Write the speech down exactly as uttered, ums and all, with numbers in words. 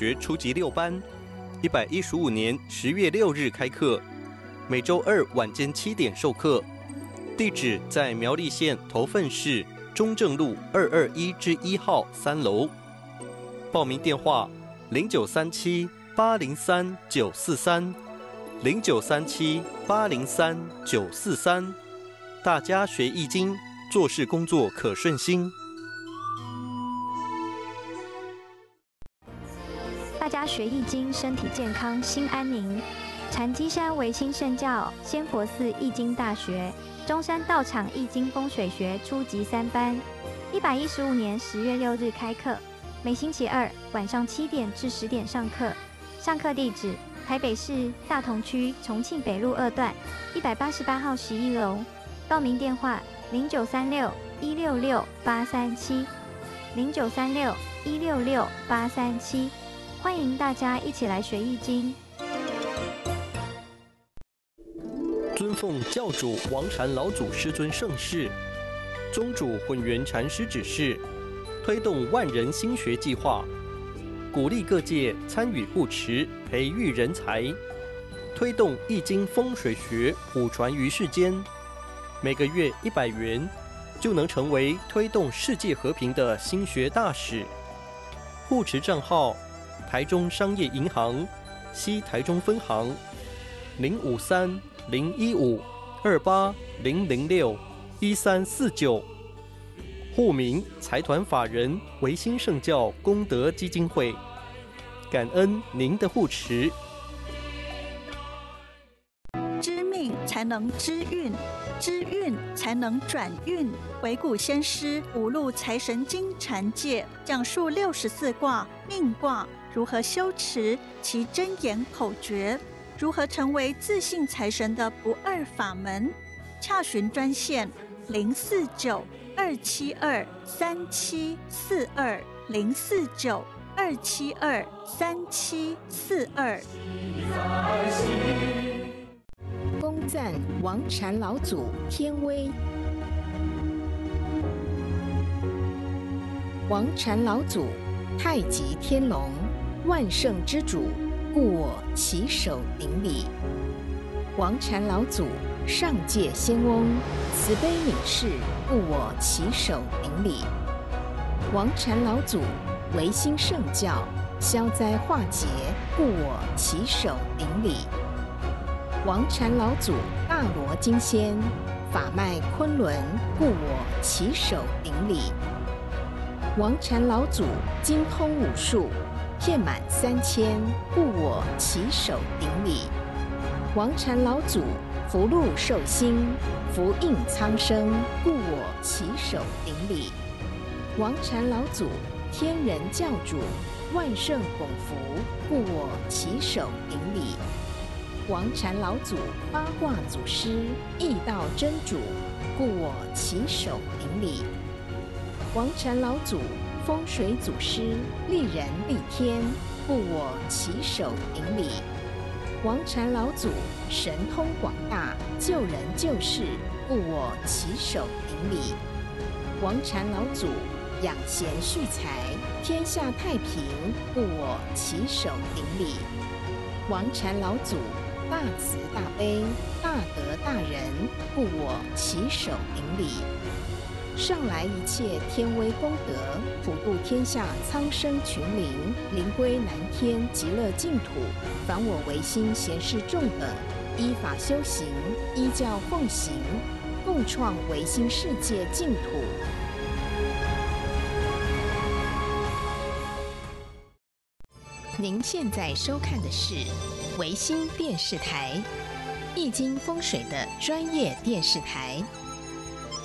学初级六班，一百一十五年十月六日开课，每周二晚间七点授课。地址在苗栗县头份市中正路二二一之一号三楼。报名电话：零九三七八零三九四三，零九三七八零三九四三。大家学易经，做事工作可顺心。 大家学易经，身体健康，心安宁。禅机山维新圣教仙佛寺易经大学中山道场易经风水学初级三班，一百一十五年十月六日开课，每星期二晚上七点至十点上课。上课地址：台北市大同区重庆北路二段一百八十八号十一楼。报名电话：零九三六一六六八三七，零九三六一六六八三七。欢迎大家一起来学易经。 尊奉教主王禅老祖师尊盛世，宗主混元禅师指示，推动万人心学计划，鼓励各界参与护持，培育人才，推动易经风水学普传于世间。每个月一百元，就能成为推动世界和平的心学大使。护持账号：台中商业银行西台中分行零五三零一五二八零零六一三四九，户名财团法人维新圣教功德基金会。感恩您的护持。 知命才能知运，知运才能转运。惟古先师五路财神经禅界讲述六十四卦命卦如何修持，其真言口诀，如何成为自信财神的不二法门。洽询专线：零四九二七二三七四二，零四九二七二三七四二。 恭赞王禅老祖天威。王禅老祖，太极天龙，万圣之主，故我起手顶礼。王禅老祖，上界仙翁，慈悲悯视，故我起手顶礼。王禅老祖，维新圣教，消灾化解，故我起手顶礼。王禅老祖，大罗金仙，法脉昆仑，故我起手顶礼。王禅老祖，精通武术，遍满三千，故我起手顶礼。王禅老祖，福禄寿星，福应苍生，故我起手顶礼。王禅老祖，天人教主，万圣拱福，故我起手顶礼。王禅老祖，八卦祖师，易道真主，故我起手顶礼。王禅老祖，风水祖师，利人利天，故我起手顶礼。王禅老祖，神通广大，救人救世，故我起手顶礼。王禅老祖，养贤蓄财，天下太平，故我起手顶礼。王禅老祖，大慈大悲，大德大仁，故我起手顶礼。上来一切天威功德，普度天下苍生群灵，灵归南天极乐净土。凡我唯心贤士众等，依法修行，依教奉行，共创唯心世界净土。您现在收看的是维新电视台，易经风水的专业电视台。